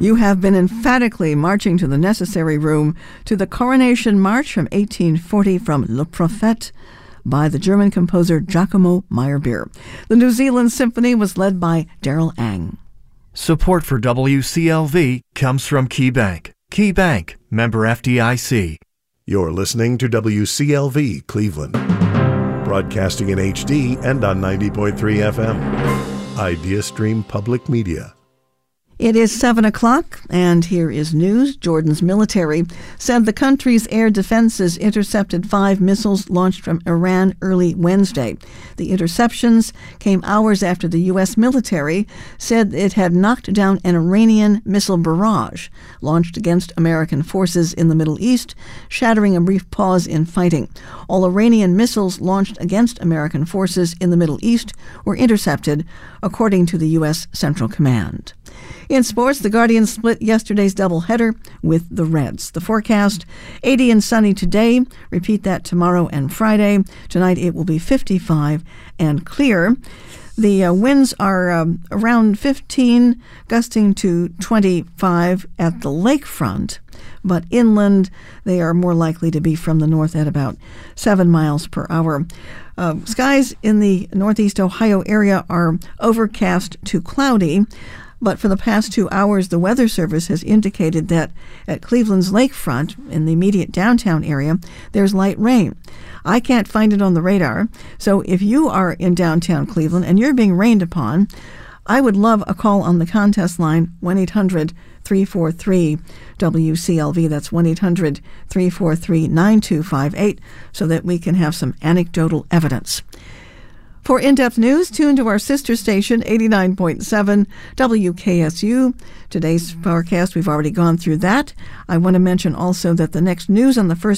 You have been emphatically marching to the necessary room to the Coronation March from 1840 from Le Prophète by the German composer Giacomo Meyerbeer. The New Zealand Symphony was led by Daryl Ang. Support for WCLV comes from KeyBank. KeyBank, member FDIC. You're listening to WCLV Cleveland, broadcasting in HD and on 90.3 FM. IdeaStream Public Media. It is 7 o'clock, and here is news. Jordan's military said the country's air defenses intercepted 5 missiles launched from Iran early Wednesday. The interceptions came hours after the U.S. military said it had knocked down an Iranian missile barrage launched against American forces in the Middle East, shattering a brief pause in fighting. All Iranian missiles launched against American forces in the Middle East were intercepted, according to the U.S. Central Command. In sports, the Guardians split yesterday's doubleheader with the Reds. The forecast, 80 and sunny today. Repeat that tomorrow and Friday. Tonight it will be 55 and clear. The winds are around 15, gusting to 25 at the lakefront. But inland, they are more likely to be from the north at about 7 miles per hour. Skies in the northeast Ohio area are overcast to cloudy. But for the past 2 hours, the Weather Service has indicated that at Cleveland's lakefront, in the immediate downtown area, there's light rain. I can't find it on the radar, so if you are in downtown Cleveland and you're being rained upon, I would love a call on the contest line, 1-800-343-WCLV. That's 1-800-343-9258, so that we can have some anecdotal evidence. For in-depth news, tune to our sister station, 89.7 WKSU. Today's forecast, we've already gone through that. I want to mention also that the next news on the First